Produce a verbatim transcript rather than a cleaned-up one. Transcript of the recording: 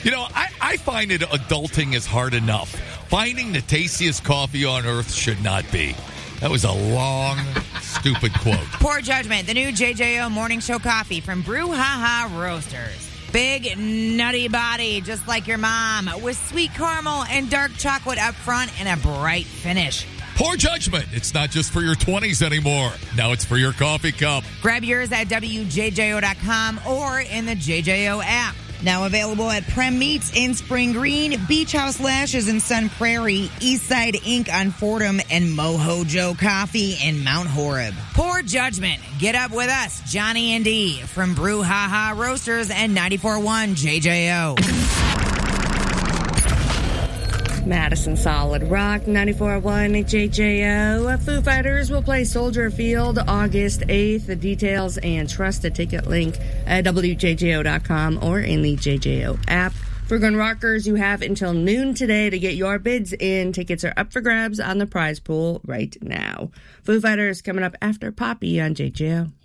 You know, I, I find it adulting is hard enough. Finding the tastiest coffee on earth should not be. That was a long, stupid quote. Poor Judgment, the new J J O Morning Show coffee from Brew Ha Ha Roasters. Big, nutty body, just like your mom, with sweet caramel and dark chocolate up front and a bright finish. Poor Judgment. It's not just for your twenties anymore. Now it's for your coffee cup. Grab yours at W J J O dot com or in the J J O app. Now available at Prem Meats in Spring Green, Beach House Lashes in Sun Prairie, Eastside Incorporated on Fordham, and Moho Joe Coffee in Mount Horeb. Poor Judgment. Get up with us, Johnny and Dee, from Brew Ha Ha Roasters and ninety-four point one J J O. Madison Solid Rock, ninety-four point one J J O. Foo Fighters will play Soldier Field August eighth. The details and trust a ticket link at W J J O dot com or in the J J O app. For Gun Rockers, you have until noon today to get your bids in. Tickets are up for grabs on the prize pool right now. Foo Fighters coming up after Poppy on J J O.